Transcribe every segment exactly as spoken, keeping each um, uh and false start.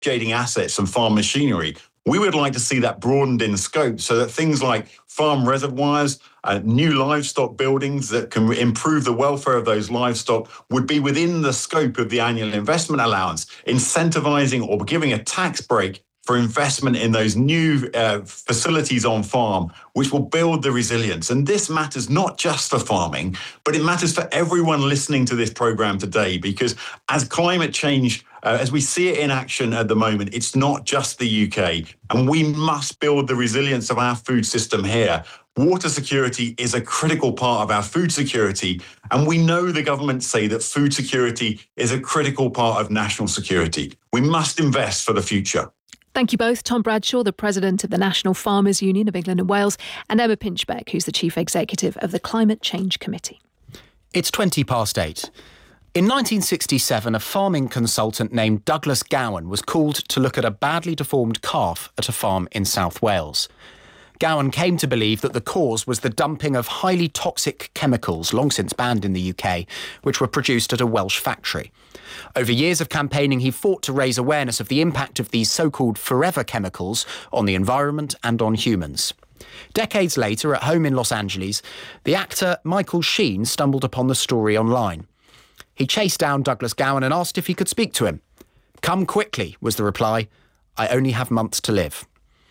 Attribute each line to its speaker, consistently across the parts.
Speaker 1: shading assets and farm machinery. We would like to see that broadened in scope so that things like farm reservoirs, uh, new livestock buildings that can improve the welfare of those livestock would be within the scope of the annual investment allowance, incentivizing or giving a tax break for investment in those new uh, facilities on farm, which will build the resilience. And this matters not just for farming, but it matters for everyone listening to this program today, because as climate change, uh, as we see it in action at the moment, it's not just the U K, and we must build the resilience of our food system here. Water security is a critical part of our food security, and we know the government say that food security is a critical part of national security. We must invest for the future.
Speaker 2: Thank you both. Tom Bradshaw, the president of the National Farmers Union of England and Wales, and Emma Pinchbeck, who's the chief executive of the Climate Change Committee.
Speaker 3: It's twenty past eight. In nineteen sixty-seven, a farming consultant named Douglas Gowan was called to look at a badly deformed calf at a farm in South Wales. Gowan came to believe that the cause was the dumping of highly toxic chemicals, long since banned in the U K, which were produced at a Welsh factory. Over years of campaigning, he fought to raise awareness of the impact of these so-called forever chemicals on the environment and on humans. Decades later, at home in Los Angeles, the actor Michael Sheen stumbled upon the story online. He chased down Douglas Gowan and asked if he could speak to him. "Come quickly," was the reply. "I only have months to live."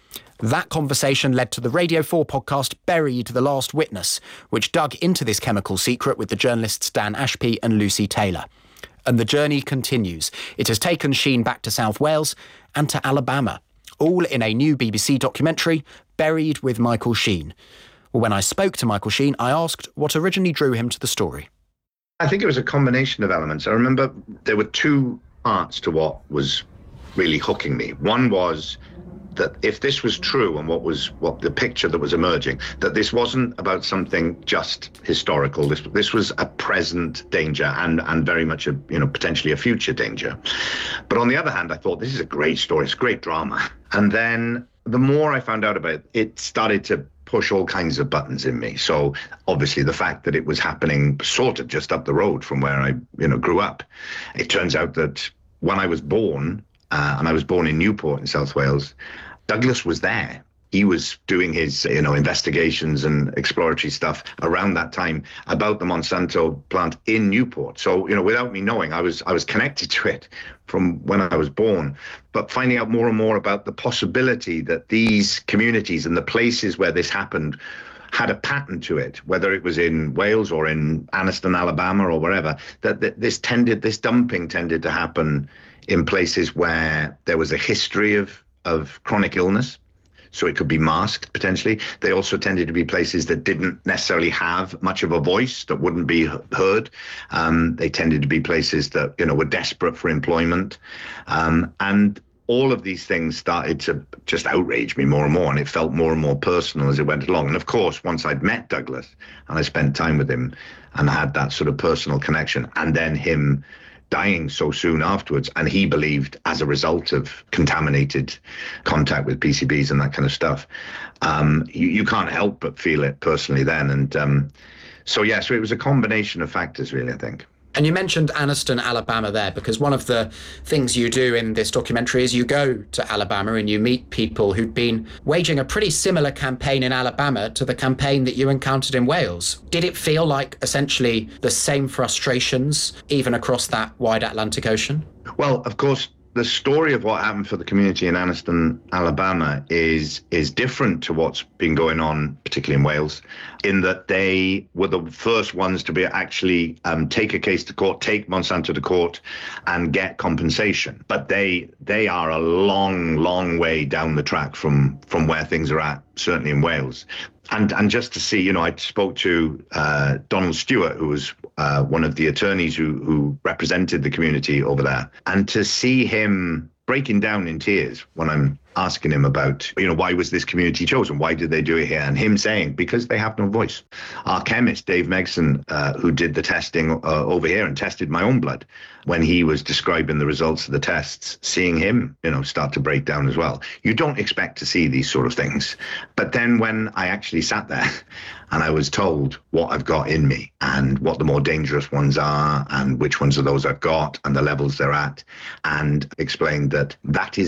Speaker 3: That conversation led to the Radio four podcast Buried: The Last Witness, which dug into this chemical secret with the journalists Dan Ashby and Lucy Taylor. And the journey continues. It has taken Sheen back to South Wales and to Alabama, all in a new B B C documentary, Buried with Michael Sheen. Well, when I spoke to Michael Sheen, I asked what originally drew him to the story.
Speaker 4: I think it was a combination of elements. I remember there were two parts to what was really hooking me. One was that if this was true and what was what the picture that was emerging, that this wasn't about something just historical. This this was a present danger and and very much a you know potentially a future danger. But on the other hand, I thought this is a great story. It's great drama. And then the more I found out about it, it started to push all kinds of buttons in me. So obviously the fact that it was happening sort of just up the road from where I you know grew up. It turns out that when I was born, Uh, and I was born in Newport in South Wales, Douglas was there. He was doing his, you know, investigations and exploratory stuff around that time about the Monsanto plant in Newport. So, you know, without me knowing, I was I was connected to it from when I was born. But finding out more and more about the possibility that these communities and the places where this happened had a pattern to it, whether it was in Wales or in Anniston, Alabama, or wherever, that, that this tended, this dumping tended to happen in places where there was a history of, of chronic illness. So it could be masked, potentially. They also tended to be places that didn't necessarily have much of a voice, that wouldn't be heard. Um, they tended to be places that, you know, were desperate for employment. Um, and all of these things started to just outrage me more and more, and it felt more and more personal as it went along. And of course, once I'd met Douglas and I spent time with him and had that sort of personal connection, and then him dying so soon afterwards, and he believed as a result of contaminated contact with P C Bs and that kind of stuff, um, you, you can't help but feel it personally then. And um, so, yeah, so it was a combination of factors, really, I think.
Speaker 3: And you mentioned Anniston, Alabama there, because one of the things you do in this documentary is you go to Alabama and you meet people who'd been waging a pretty similar campaign in Alabama to the campaign that you encountered in Wales. Did it feel like essentially the same frustrations even across that wide Atlantic Ocean?
Speaker 4: Well, of course, the story of what happened for the community in Anniston, Alabama is is different to what's been going on, particularly in Wales, in that they were the first ones to be actually um, take a case to court, take Monsanto to court and get compensation. But they they are a long, long way down the track from, from where things are at, certainly in Wales. And and just to see, you know, I spoke to uh, Donald Stewart, who was uh, one of the attorneys who, who represented the community over there. And to see him breaking down in tears when I'm asking him about, you know, why was this community chosen? Why did they do it here? And him saying, because they have no voice. Our chemist, Dave Megson, uh, who did the testing uh, over here and tested my own blood, when he was describing the results of the tests, seeing him, you know, start to break down as well. You don't expect to see these sort of things. But then when I actually sat there and I was told what I've got in me and what the more dangerous ones are and which ones of those I've got and the levels they're at, and explained that that is